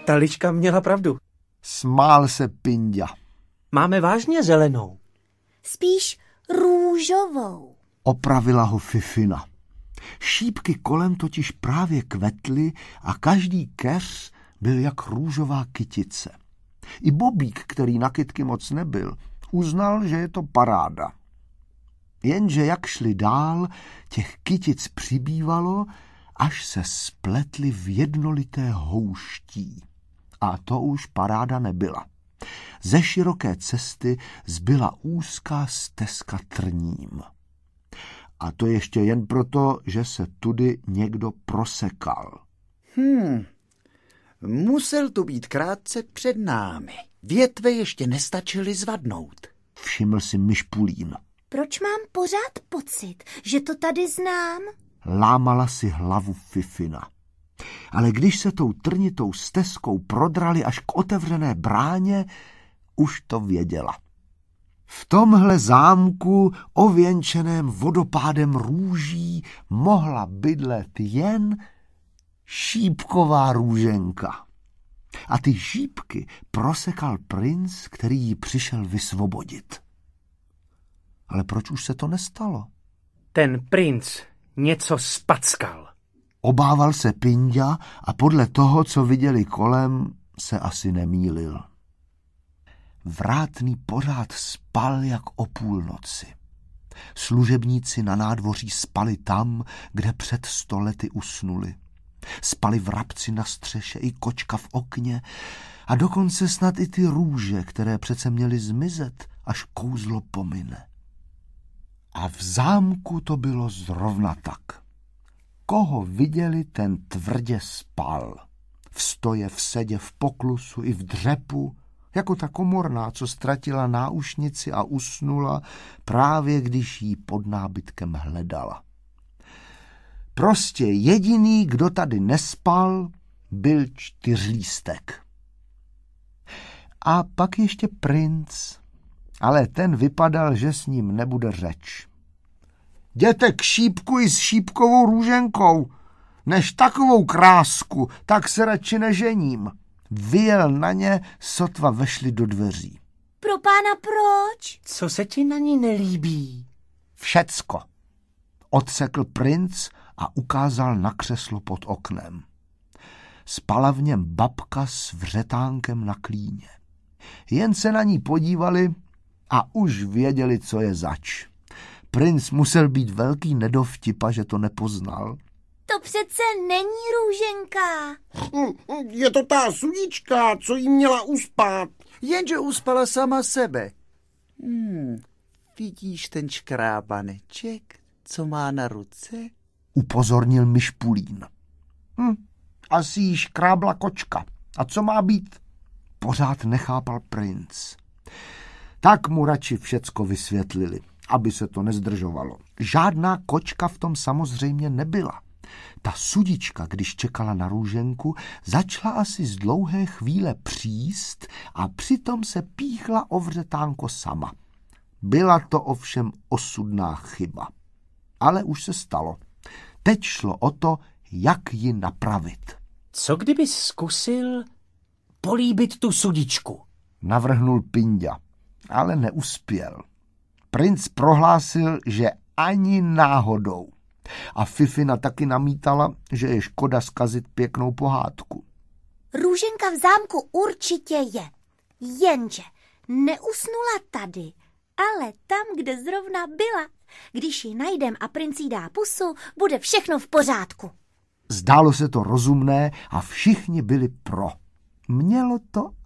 Ta liška měla pravdu. Smál se Pinďa. Máme vážně zelenou. Spíš růžovou. Opravila ho Fifina. Šípky kolem totiž právě kvetly a každý keř byl jak růžová kytice. I Bobík, který na kytky moc nebyl, uznal, že je to paráda. Jenže jak šli dál, těch kytic přibývalo, až se spletly v jednolité houští. A to už paráda nebyla. Ze široké cesty zbyla úzká stezka trním. A to ještě jen proto, že se tudy někdo prosekal. Musel tu být krátce před námi. Větve ještě nestačily zvadnout. Všiml si Myšpulín. Proč mám pořád pocit, že to tady znám? Lámala si hlavu Fifina. Ale když se tou trnitou stezkou prodrali až k otevřené bráně, už to věděla. V tomhle zámku ověnčeném vodopádem růží mohla bydlet jen šípková růženka. A ty šípky prosekal princ, který ji přišel vysvobodit. Ale proč už se to nestalo? Ten princ něco spackal. Obával se Pinďa a podle toho, co viděli kolem, se asi nemýlil. Vrátný pořád spal jak o půlnoci. Služebníci na nádvoří spali tam, kde před 100 lety usnuli. Spali vrabci na střeše i kočka v okně a dokonce snad i ty růže, které přece měly zmizet, až kouzlo pomine. A v zámku to bylo zrovna tak. Koho viděli, ten tvrdě spal. V stoje, v sedě, v poklusu i v dřepu, jako ta komorná, co ztratila náušnici a usnula, právě když jí pod nábytkem hledala. Prostě jediný, kdo tady nespal, byl Čtyřlístek. A pak ještě princ, ale ten vypadal, že s ním nebude řeč. Jděte k šípku i s šípkovou růženkou. Než takovou krásku, tak se radši nežením. Vyjel na ně, sotva vešli do dveří. Pro pána proč? Co se ti na ní nelíbí? Všecko. Odsekl princ a ukázal na křeslo pod oknem. Spala v něm babka s vřetánkem na klíně. Jen se na ní podívali a už věděli, co je zač. Princ musel být velký nedovtipa, že to nepoznal. To přece není růženka. Je to ta sudička, co jí měla uspát. Jenže uspala sama sebe. Vidíš ten škrábaneček, co má na ruce? Upozornil Myšpulín. Asi jí škrábla kočka. A co má být? Pořád nechápal princ. Tak mu radši všecko vysvětlili, aby se to nezdržovalo. Žádná kočka v tom samozřejmě nebyla. Ta sudička, když čekala na růženku, začala asi z dlouhé chvíle příst a přitom se píchla o vřetánko sama. Byla to ovšem osudná chyba. Ale už se stalo. Teď šlo o to, jak ji napravit. Co kdybys zkusil políbit tu sudičku? Navrhnul Pinďa, ale neuspěl. Princ prohlásil, že ani náhodou. A Fifina taky namítala, že je škoda zkazit pěknou pohádku. Růženka v zámku určitě je. Jenže neusnula tady, ale tam, kde zrovna byla. Když ji najdem a princ jí dá pusu, bude všechno v pořádku. Zdálo se to rozumné a všichni byli pro. Mělo to